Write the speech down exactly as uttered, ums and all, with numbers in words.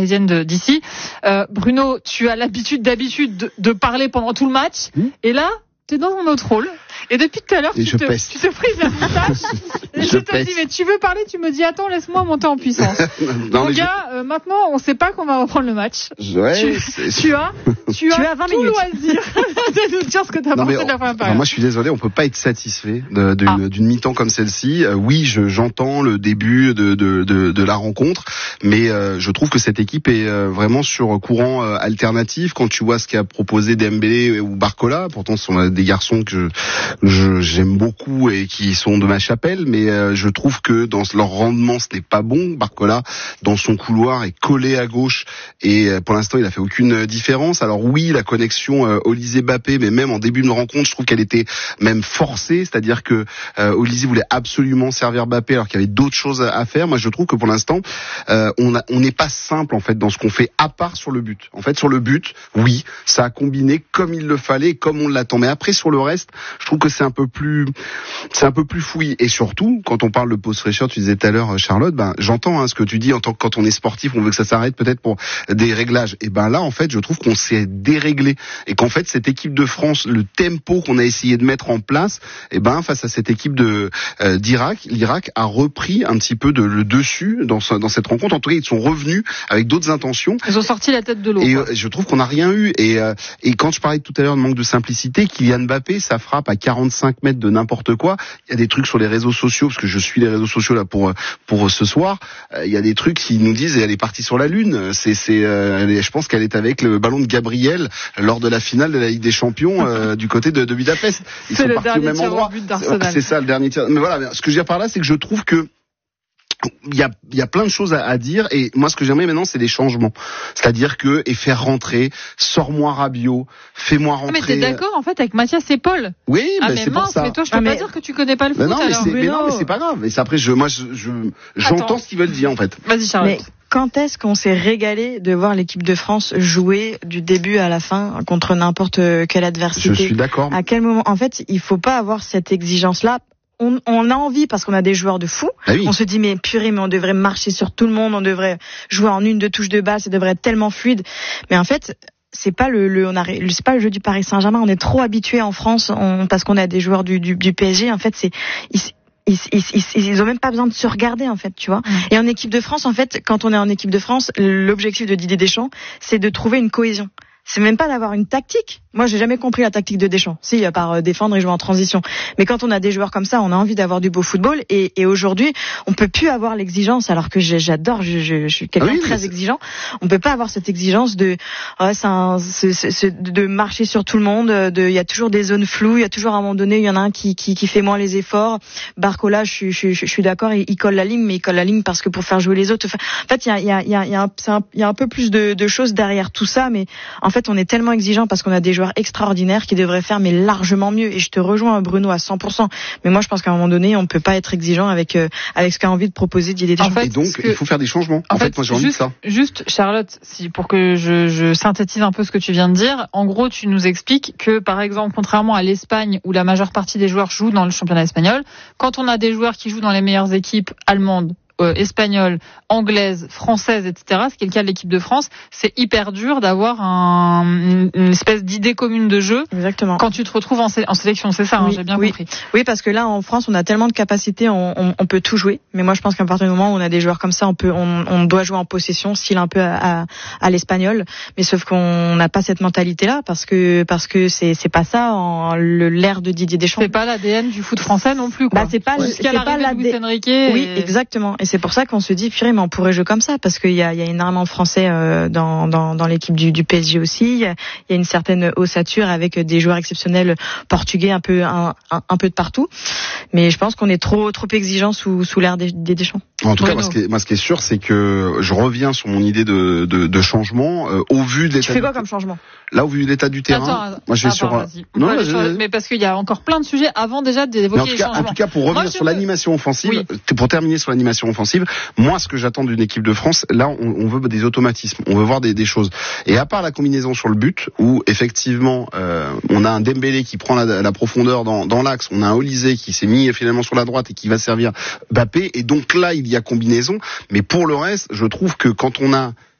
parisienne de, d'ici. Euh, Bruno, tu as l'habitude d'habitude de, de parler pendant tout le match, mmh. et là, t'es dans un autre rôle. Et depuis tout à l'heure, tu te, tu te frises la moustache. Et je, je te dis, mais tu veux parler, tu me dis, attends, laisse-moi monter en puissance. non, Mon gars, je... euh, maintenant, on sait pas qu'on va reprendre le match. Ouais, tu, tu as, tu as, tu as vingt tout minutes. Loisir de nous dire ce que t'as non, pensé de la première période. Moi, je suis désolé, on peut pas être satisfait de, d'une, ah. d'une mi-temps comme celle-ci. Euh, oui, je, j'entends le début de, de, de, de la rencontre, mais euh, je trouve que cette équipe est euh, vraiment sur courant euh, alternatif. Quand tu vois ce qu'a proposé Dembélé ou Barcola, pourtant, ce sont des garçons que je, je, j'aime beaucoup et qui sont de ma chapelle, mais euh, je trouve que dans leur rendement ce n'est pas bon. Barcola dans son couloir est collé à gauche et euh, pour l'instant il a fait aucune différence. Alors oui, la connexion euh, Olysée-Mbappé, mais même en début de rencontre je trouve qu'elle était même forcée, c'est-à-dire que euh, Olysée voulait absolument servir Mbappé alors qu'il y avait d'autres choses à faire. Moi je trouve que pour l'instant euh, on a, on n'est pas simple en fait dans ce qu'on fait, à part sur le but. En fait sur le but, oui, ça a combiné comme il le fallait, comme on l'attend, mais après sur le reste, je trouve que c'est un peu plus, c'est un peu plus fouillis. Et surtout, quand on parle de pause fraîcheur, tu disais tout à l'heure, Charlotte, ben, j'entends, hein, ce que tu dis en tant que quand on est sportif, on veut que ça s'arrête peut-être pour des réglages. Et ben là, en fait, je trouve qu'on s'est déréglé. Et qu'en fait, cette équipe de France, le tempo qu'on a essayé de mettre en place, et ben, face à cette équipe de, euh, d'Irak, l'Irak a repris un petit peu de, le dessus dans, ce, dans cette rencontre. En tout cas, ils sont revenus avec d'autres intentions. Ils ont sorti la tête de l'eau. Et euh, je trouve qu'on n'a rien eu. Et, euh, et quand je parlais tout à l'heure de manque de simplicité, Kylian Mbappé, ça frappe à quarante-cinq mètres de n'importe quoi. Il y a des trucs sur les réseaux sociaux, parce que je suis les réseaux sociaux là pour pour ce soir. Il y a des trucs qui nous disent elle est partie sur la lune. C'est c'est euh, je pense qu'elle est avec le ballon de Gabriel lors de la finale de la Ligue des Champions euh, du côté de, de Budapest. Ils c'est sont le partis au même endroit. C'est ça le dernier tir. Mais voilà, ce que je veux dire par là, c'est que je trouve que il y a, il y a plein de choses à, à dire, et moi ce que j'aimerais maintenant c'est des changements, c'est-à-dire que et faire rentrer, sors-moi Rabiot, fais-moi rentrer. Ah mais t'es d'accord en fait avec Mathias et Paul? Oui, ah, ben mais c'est mince, pour ça. Mais toi je peux ah, pas mais... dire que tu connais pas le foot. Non, mais, alors. c'est, mais non, mais c'est pas grave. Et c'est après je, moi je, je j'entends Attends. ce qu'ils veulent dire en fait. Vas-y Charlotte. Mais... Quand est-ce qu'on s'est régalé de voir l'équipe de France jouer du début à la fin contre n'importe quelle adversité? Je suis d'accord. À quel moment? En fait, il faut pas avoir cette exigence-là. On, on a envie parce qu'on a des joueurs de fou. Ah oui. On se dit mais purée, mais on devrait marcher sur tout le monde, on devrait jouer en une deux touches de balle, ça devrait être tellement fluide. Mais en fait, c'est pas le, le on a c'est pas le jeu du Paris Saint-Germain. On est trop habitué en France, on, parce qu'on a des joueurs du, du, du P S G. En fait, c'est ils, Ils, ils, ils, ils ont même pas besoin de se regarder en fait, tu vois. Mmh. Et en équipe de France, en fait, quand on est en équipe de France, l'objectif de Didier Deschamps, c'est de trouver une cohésion. C'est même pas d'avoir une tactique. Moi, j'ai jamais compris la tactique de Deschamps. Si, à part défendre et jouer en transition. Mais quand on a des joueurs comme ça, on a envie d'avoir du beau football. Et, et aujourd'hui, on peut plus avoir l'exigence. Alors que j'adore, je, je, je suis quelqu'un de ah oui, très exigeant. On peut pas avoir cette exigence de, ouais, c'est un, c'est, c'est, de marcher sur tout le monde. De, il y a toujours des zones floues. Il y a toujours à un moment donné, il y en a un qui, qui, qui fait moins les efforts. Barcola, je, je, je, je suis d'accord, il, il colle la ligne, mais il colle la ligne parce que pour faire jouer les autres. En fait, il y a, il y a, il y a, il y a, un, un, il y a un peu plus de, de choses derrière tout ça, mais en fait, on est tellement exigeant parce qu'on a des joueurs extraordinaires qui devraient faire mais largement mieux. Et je te rejoins, Bruno, à cent pour cent. Mais moi, je pense qu'à un moment donné, on ne peut pas être exigeant avec euh, avec ce qu'a envie de proposer Didier Deschamps. En fait, et donc, que... il faut faire des changements. En, en fait, fait, moi, j'ai envie juste, de ça. Juste, Charlotte, si pour que je, je synthétise un peu ce que tu viens de dire, en gros, tu nous expliques que, par exemple, contrairement à l'Espagne, où la majeure partie des joueurs jouent dans le championnat espagnol, quand on a des joueurs qui jouent dans les meilleures équipes allemandes, Euh, espagnole, anglaise, française, et cetera, ce qui est le cas de l'équipe de France, c'est hyper dur d'avoir un, une, une espèce d'idée commune de jeu. Exactement. Quand tu te retrouves en, sé- en sélection, c'est ça, oui, hein, j'ai bien oui. compris. Oui, parce que là, en France, on a tellement de capacités, on, on, on peut tout jouer. Mais moi, je pense qu'à partir du moment où on a des joueurs comme ça, on peut, on, on doit jouer en possession, style un peu à, à, à l'espagnol. Mais sauf qu'on n'a pas cette mentalité-là, parce que parce que c'est c'est pas ça en le, l'ère de Didier Deschamps. C'est pas l'A D N du foot français non plus, quoi. Bah, c'est pas, ouais. c'est pas l'A D N. Enrique. Oui, et... exactement. Et c'est pour ça qu'on se dit, purée, mais on pourrait jouer comme ça, parce qu'il y a, il y a énormément de Français euh, dans, dans, dans l'équipe du, du P S G aussi. Il y a, il y a une certaine ossature avec des joueurs exceptionnels portugais un peu, un, un, un peu de partout. Mais je pense qu'on est trop, trop exigeant sous, sous l'ère des, des Deschamps. En tout cas, moi ce, qui est, moi, ce qui est sûr, c'est que je reviens sur mon idée de, de, de changement euh, au vu de l'état. Tu fais quoi comme changement? Là, au vu de l'état du terrain, attends, moi je vais attends, sur. Vas-y. Non, là, je... mais parce qu'il y a encore plein de sujets avant déjà d'évoquer en tout les cas, changements. En tout cas, pour revenir moi, sur veux... l'animation offensive, oui. pour terminer sur l'animation offensive, moi, ce que j'attends d'une équipe de France, là, on, on veut des automatismes, on veut voir des, des choses. Et à part la combinaison sur le but, où effectivement, euh, on a un Dembélé qui prend la, la profondeur dans, dans l'axe, on a un Olysée qui s'est mis finalement sur la droite et qui va servir Mbappé. Et donc là, il y a combinaison. Mais pour le reste, je trouve que quand on a